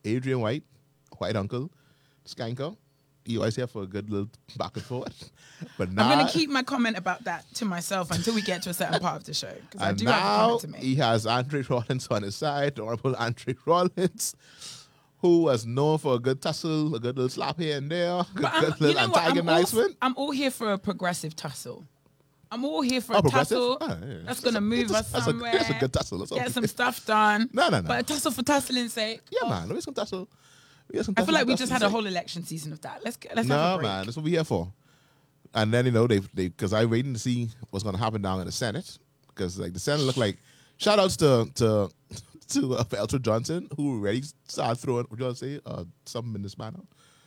Adrian White, White Uncle, Skanker. You always here for a good little back and forth. But now I'm going to keep my comment about that to myself until we get to a certain part of the show. Because I do have a now comment to make. he has Andre Rollins on his side, the Honorable Andre Rollins, who was known for a good tussle, a good little slap here and there, good little antagonizement. I'm all here for a progressive tussle. I'm all here for a tussle that's going to move us somewhere. That's a good tussle. Get some stuff done. No. But a tussle for tussling's sake. Yeah, man. Let me some tussle. I feel like we just had a whole election season of that. Let's have a break. Man, that's what we're here for. And then, they because I waiting to see what's going to happen down in the Senate. Because, the Senate look like, shout outs to Elton Johnson, who already started throwing, what do you want to say, something in this manner.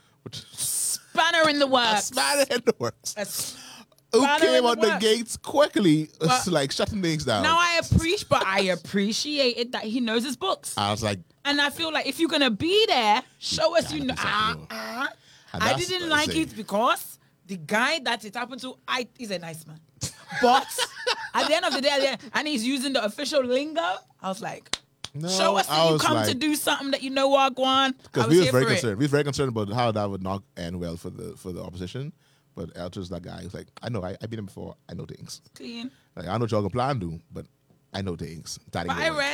Spanner in the works. Spanner in the works. Who came out the gates quickly, shutting things down. Now I appreciated that he knows his books. I was like, and I feel like if you're gonna be there, show us you know. I didn't like it because the guy that it happened to, he's a nice man. But at the end of the day, and he's using the official lingo, I was like, show us that you come to do something that you know what going. Because we were very concerned. We were very concerned about how that would not end well for the opposition. But Elton's that guy. He's like, I know, I've been there before. I know things. Clean. I know what y'all gonna plan to do, but I know things. But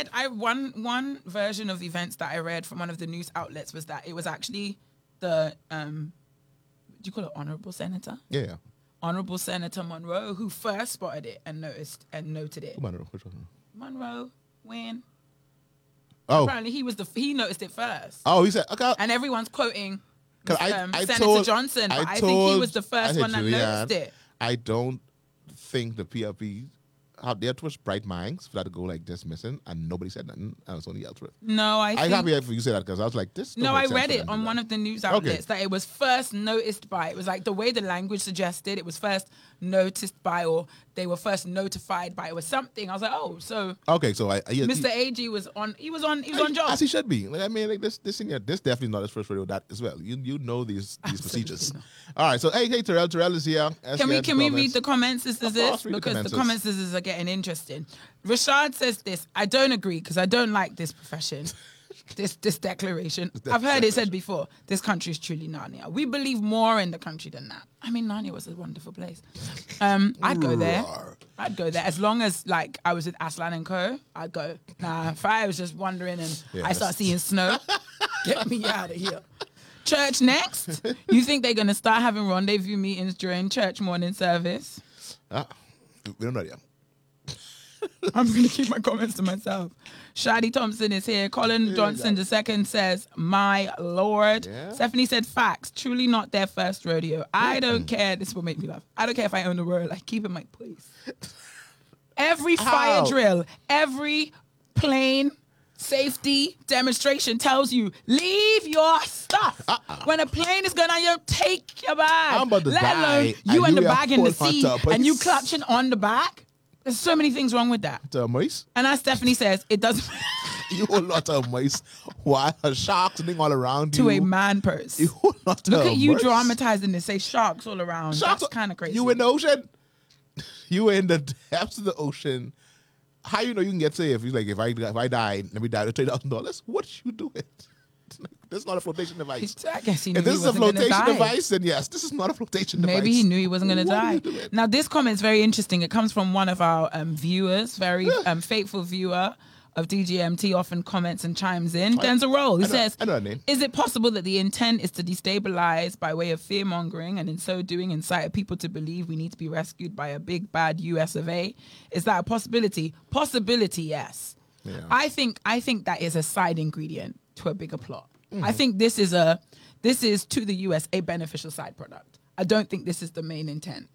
one version of events that I read from one of the news outlets was that it was actually the do you call it Honorable Senator? Yeah. Honorable Senator Monroe who first spotted it and noted it. Monroe, which one? Monroe, when? Oh. Apparently he noticed it first. Oh, he said, okay. And everyone's quoting Senator Johnson, but I think he was the first one that noticed it. I don't think the PRP, there was bright minds for that to go dismissing, and nobody said nothing, and it's only Ellsworth. No, I'm happy for you say that because I was like, this. No, I read it on one of the news outlets that it was first noticed by. It was like the way the language suggested. It was first noticed by, or they were first notified by. It was something. I was like, oh, so okay, so Mr. AG was on. He was on job, as he should be. This definitely not his first radio. That as well. You know these procedures. Not. All right, so hey, Terrell is here. Can we read the comments? Because the comments are getting interesting. Rashad says this. I don't agree because I don't like this profession. This declaration. I've heard it said before. This country is truly Narnia. We believe more in the country than that. I mean, Narnia was a wonderful place. I'd go there. As long as I was with Aslan and Co. I'd go. Nah, if I was just wandering and I start seeing snow, get me out of here. Church next. You think they're gonna start having rendezvous meetings during church morning service? We don't know yet. I'm going to keep my comments to myself. Shadi Thompson is here. Colin Johnson II says, my Lord. Yeah. Stephanie said, facts. Truly not their first rodeo. I don't care. This will make me laugh. I don't care if I own the world. I keep it my place. Every fire drill, every plane safety demonstration tells you, leave your stuff. When a plane is going on, you take your bag. I'm about to die. Alone you and the bag in the seat and you clutching on the back. There's so many things wrong with that. Mice? And as Stephanie says, it doesn't... You a lot of mice. Why are sharks sitting all around you? To a man purse. You Look at you dramatizing this. Say sharks all around. Sharks, that's kind of crazy. You in the ocean? You in the depths of the ocean. How you know you can get safe? He's like, if I die, let me die with $3,000. What you doing? This is not a flotation device. I guess he knew if this is a flotation device, then yes, this is not a flotation device. Maybe he knew he wasn't going to die. Now, this comment is very interesting. It comes from one of our viewers, very faithful viewer of DGMT, often comments and chimes in. Denzel Roll, he says, I know her name. Is it possible that the intent is to destabilize by way of fear-mongering and in so doing incite people to believe we need to be rescued by a big, bad US of A? Is that a possibility? Possibility, yes. Yeah. I think that is a side ingredient to a bigger plot. I think this is to the US a beneficial side product. I don't think this is the main intent.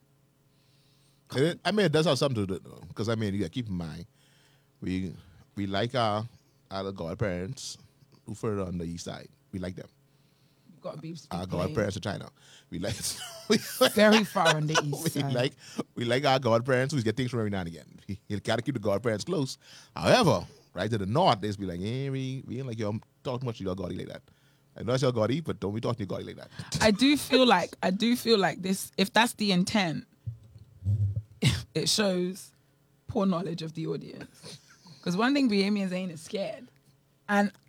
It does have something to do with it, though. Because, you got to keep in mind, we like our godparents who further on the east side. We like them. You've got to be our godparents in China. We like very far on the east side. We like our godparents who get things from every now and again. You got to keep the godparents close. However, right to the north, they just be like, we ain't like y'all talk much to your goddy like that. I know it's your goddy, but don't be talking to your goddy like that. I do feel like this, if that's the intent, it shows poor knowledge of the audience. Because one thing Bahamians ain't is scared. And